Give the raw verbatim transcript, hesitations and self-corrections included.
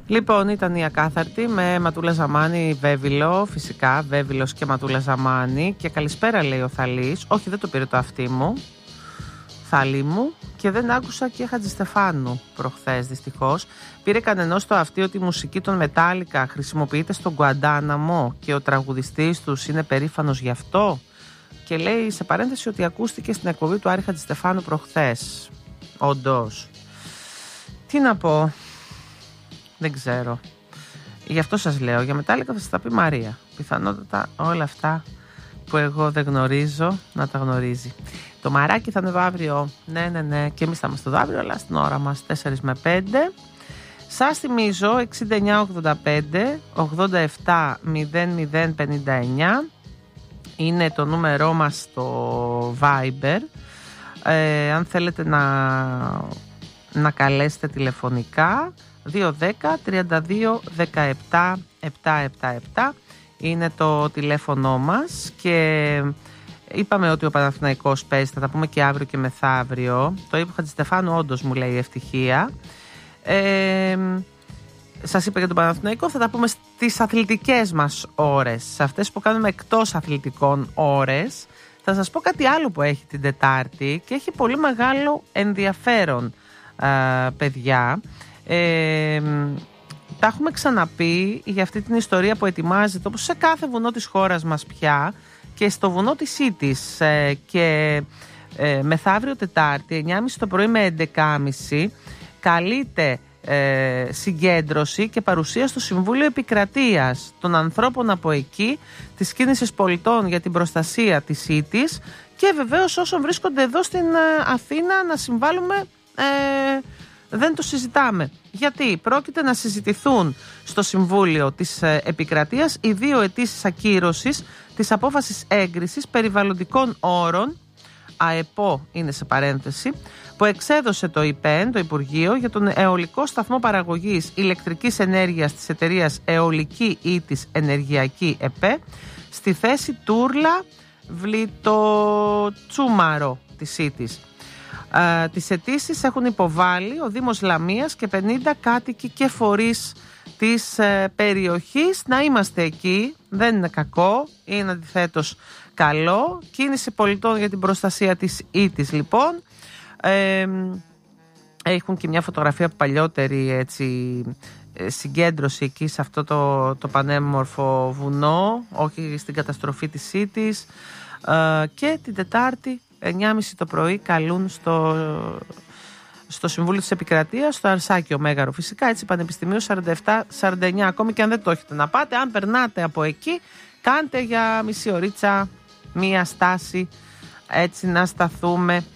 Λοιπόν, ήταν η Ακάθαρτη με Ματούλα Ζαμάνη, Βέβυλο, φυσικά, Βέβυλος και Ματούλα Ζαμάνη. Και καλησπέρα, λέει ο Θαλής. Όχι, δεν το πήρε το αυτί μου, Θαλή μου. Και δεν άκουσα και Χατζηστεφάνου προχθές, δυστυχώς. Πήρε κανενός το αυτί ότι η μουσική των Μετάλλικα χρησιμοποιείται στον Γκουαντάναμο και ο τραγουδιστής τους είναι περήφανος γι' αυτό. Και λέει σε παρένθεση ότι ακούστηκε στην εκπομπή του Άρη Χατζηστεφάνου προχθές. Όντως. Τι να πω. Δεν ξέρω. Γι' αυτό σας λέω. Για Μετάλλικα θα σας τα πει Μαρία. Πιθανότατα όλα αυτά που εγώ δεν γνωρίζω να τα γνωρίζει. Το μαράκι θα είναι εδώ αύριο. Ναι, ναι, ναι. Και εμείς θα είμαστε εδώ αύριο, αλλά στην ώρα μας τέσσερα με πέντε. Σας θυμίζω εξήντα εννιά ογδόντα πέντε ογδόντα επτά μηδέν μηδέν πενήντα εννιά. Είναι το νούμερό μας στο Viber. Ε, αν θέλετε να, να καλέσετε τηλεφωνικά, δύο ένα μηδέν τρία δύο ένα επτά επτά επτά επτά είναι το τηλέφωνο μας. Και είπαμε ότι ο Παναθηναϊκός παίζει, θα τα πούμε και αύριο και μεθαύριο. Το είπε ο Χατζηστεφάνου, όντως μου λέει ευτυχία. Ε, σας είπα για τον Παναθηναϊκό, θα τα πούμε στις αθλητικές μας ώρες, σε αυτές που κάνουμε εκτός αθλητικών ώρες. Θα σας πω κάτι άλλο που έχει την Τετάρτη και έχει πολύ μεγάλο ενδιαφέρον, α, παιδιά. Ε, τα έχουμε ξαναπεί για αυτή την ιστορία που ετοιμάζεται, όπως σε κάθε βουνό της χώρας μας πια, και στο βουνό της Ήττης. Ε, και ε, μεθαύριο Τετάρτη, εννιά και μισή το πρωί με έντεκα και μισή, καλείται ε, συγκέντρωση και παρουσία στο Συμβούλιο Επικρατείας των ανθρώπων από εκεί, της κίνησης πολιτών για την προστασία της Ήττης και βεβαίως όσων βρίσκονται εδώ στην ε, Αθήνα να συμβάλλουμε. Ε, δεν το συζητάμε. Γιατί πρόκειται να συζητηθούν στο Συμβούλιο της Επικρατείας οι δύο αιτήσεις ακύρωσης της απόφασης έγκρισης περιβαλλοντικών όρων, ΑΕΠΟ είναι σε παρένθεση, που εξέδωσε το ΙΠΕΝ, το Υπουργείο, για τον αιωλικό σταθμό παραγωγής ηλεκτρικής ενέργειας της εταιρείας Αιωλική Ήττης Ενεργειακή ΕΠΕ στη θέση Τούρλα Βλητοτσούμαρο της Ήττης. Uh, τις αιτήσεις έχουν υποβάλει ο Δήμος Λαμίας και πενήντα κάτοικοι και φορείς της uh, περιοχής. Να είμαστε εκεί, δεν είναι κακό, είναι αντιθέτως καλό. Κίνηση πολιτών για την προστασία της Ήττης, λοιπόν. Ε, έχουν και μια φωτογραφία από παλιότερη, έτσι, συγκέντρωση εκεί σε αυτό το, το πανέμορφο βουνό, όχι στην καταστροφή της Ήττης. Uh, και την Τετάρτη εννιά και μισή το πρωί καλούν στο, στο Συμβούλιο της Επικρατείας, στο Αρσάκιο Μέγαρο φυσικά, έτσι, Πανεπιστημίου σαράντα επτά σαράντα εννιά. Ακόμη και αν δεν το έχετε να πάτε, αν περνάτε από εκεί, κάντε για μισή ωρίτσα μία στάση, έτσι να σταθούμε